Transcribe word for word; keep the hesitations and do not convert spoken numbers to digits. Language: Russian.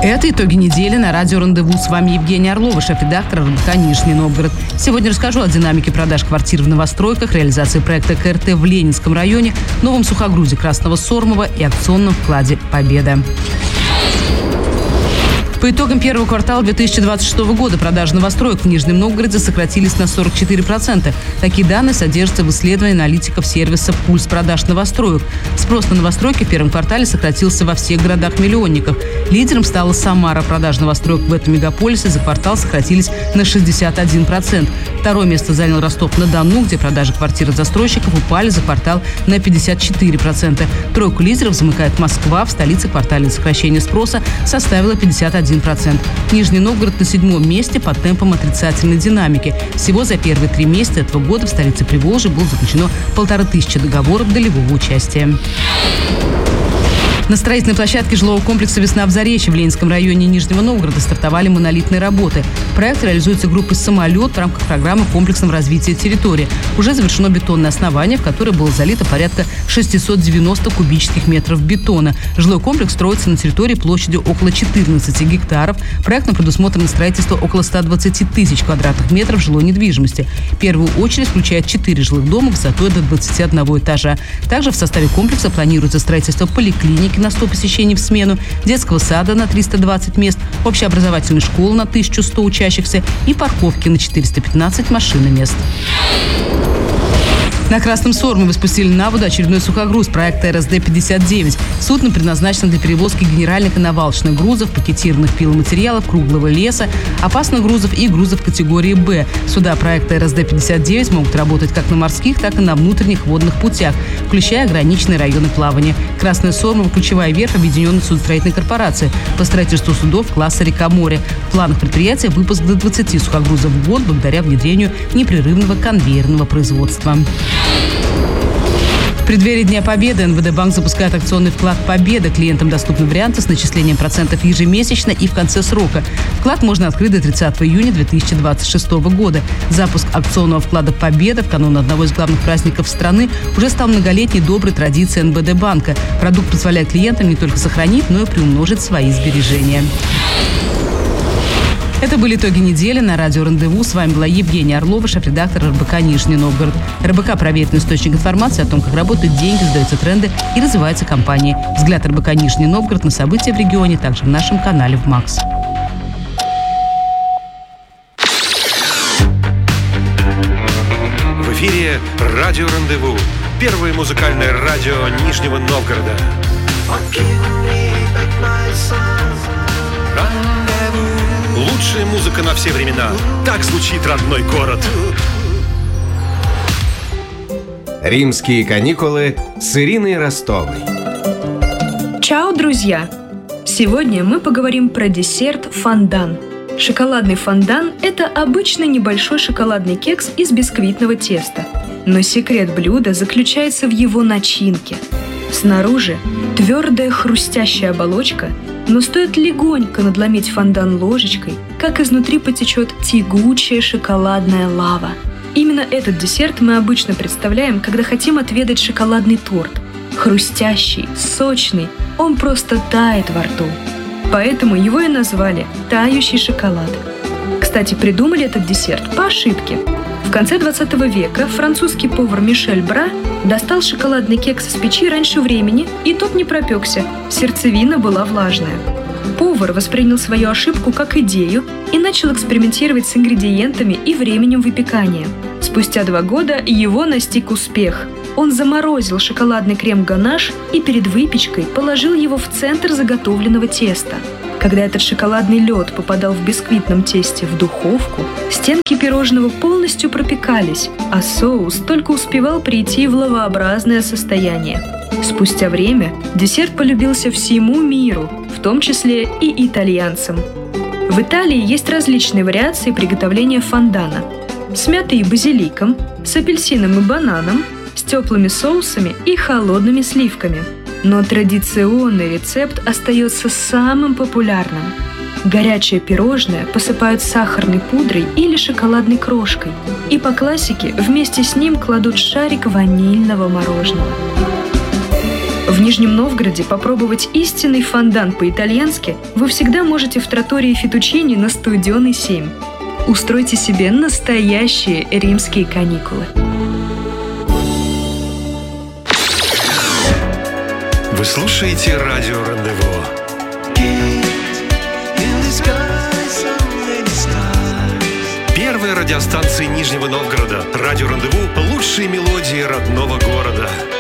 Это итоги недели на радио «Рандеву». С вами Евгения Орлова, шеф-редактор РБК «Нижний Новгород». Сегодня расскажу о динамике продаж квартир в новостройках, реализации проекта КРТ в Ленинском районе, новом сухогрузе Красного Сормова и акционном вкладе «Победа». По итогам первого квартала две тысячи двадцать шестого года продажи новостроек в Нижнем Новгороде сократились на сорок четыре процента. Такие данные содержатся в исследовании аналитиков сервиса «Пульс продаж новостроек». Спрос на новостройки в первом квартале сократился во всех городах-миллионниках. Лидером стала Самара. Продажи новостроек в этом мегаполисе за квартал сократились на шестьдесят один процент. Второе место занял Ростов-на-Дону, где продажи квартир от застройщиков упали за квартал на пятьдесят четыре процента. Тройку лидеров замыкает Москва. В столице квартальное сокращение спроса составило пятьдесят один процент. Нижний Новгород на седьмом месте по темпам отрицательной динамики. Всего за первые три месяца этого года в столице Приволжья было заключено полторы тысячи договоров долевого участия. На строительной площадке жилого комплекса «Весна в Заречье» в Ленинском районе Нижнего Новгорода стартовали монолитные работы. Проект реализуется группой «Самолет» в рамках программы комплексного развития территории. Уже завершено бетонное основание, в которое было залито порядка шестьсот девяносто кубических метров бетона. Жилой комплекс строится на территории площадью около четырнадцати гектаров. Проектом предусмотрено строительство около ста двадцати тысяч квадратных метров жилой недвижимости. В первую очередь включает четыре жилых дома высотой до двадцати одного этажа. Также в составе комплекса планируется строительство поликлиники на сто посещений в смену, детского сада на триста двадцать мест, общеобразовательной школы на тысячу сто учащихся и парковки на четыреста пятнадцать машин и мест. На Красном Сормове спустили на воду очередной сухогруз проекта эр эс дэ пятьдесят девять. Судно предназначено для перевозки генеральных и навалочных грузов, пакетированных пиломатериалов, круглого леса, опасных грузов и грузов категории «Б». Суда проекта эр эс дэ пятьдесят девять могут работать как на морских, так и на внутренних водных путях, включая ограниченные районы плавания. Красное Сормово – ключевая ветвь объединенной судостроительной корпорации по строительству судов класса «Река-море». В планах предприятия выпуск до двадцати сухогрузов в год благодаря внедрению непрерывного конвейерного производства. В преддверии Дня Победы эн вэ дэ банк запускает акционный вклад «Победа». Клиентам доступны варианты с начислением процентов ежемесячно и в конце срока. Вклад можно открыть до тридцатого июня две тысячи двадцать шестого года. Запуск акционного вклада «Победа» в канун одного из главных праздников страны уже стал многолетней доброй традицией эн вэ дэ банка. Продукт позволяет клиентам не только сохранить, но и приумножить свои сбережения. Это были итоги недели на радио «Рандеву». С вами была Евгения Орлова, шеф-редактор эр бэ ка «Нижний Новгород». эр бэ ка – проверенный источник информации о том, как работают деньги, сдаются тренды и развиваются компании. Взгляд эр бэ ка «Нижний Новгород» на события в регионе также в нашем канале в МАКС. В эфире радио «Рандеву». Первое музыкальное радио Нижнего Новгорода. Лучшая музыка на все времена. Так звучит родной город. Римские каникулы с Ириной Ростовой. Чао, друзья! Сегодня мы поговорим про десерт фондан. Шоколадный фондан – это обычный небольшой шоколадный кекс из бисквитного теста. Но секрет блюда заключается в его начинке. Снаружи твердая хрустящая оболочка, но стоит легонько надломить фондан ложечкой, как изнутри потечет тягучая шоколадная лава. Именно этот десерт мы обычно представляем, когда хотим отведать шоколадный торт. Хрустящий, сочный, он просто тает во рту. Поэтому его и назвали «тающий шоколад». Кстати, придумали этот десерт по ошибке. В конце двадцатого века французский повар Мишель Бра достал шоколадный кекс из печи раньше времени, и тот не пропекся, сердцевина была влажная. Повар воспринял свою ошибку как идею и начал экспериментировать с ингредиентами и временем выпекания. Спустя два года его настиг успех. Он заморозил шоколадный крем-ганаш и перед выпечкой положил его в центр заготовленного теста. Когда этот шоколадный лед попадал в бисквитном тесте в духовку, стенки пирожного полностью пропекались, а соус только успевал прийти в лавообразное состояние. Спустя время десерт полюбился всему миру, в том числе и итальянцам. В Италии есть различные вариации приготовления фондана. С мятой и базиликом, с апельсином и бананом, с теплыми соусами и холодными сливками. Но традиционный рецепт остается самым популярным. Горячее пирожное посыпают сахарной пудрой или шоколадной крошкой. И по классике вместе с ним кладут шарик ванильного мороженого. В Нижнем Новгороде попробовать истинный фондан по-итальянски вы всегда можете в тротории Фетучини на Студеной семь. Устройте себе настоящие римские каникулы. Вы слушаете радио «Рандеву». Первая радиостанция Нижнего Новгорода. Радио «Рандеву» – лучшие мелодии родного города.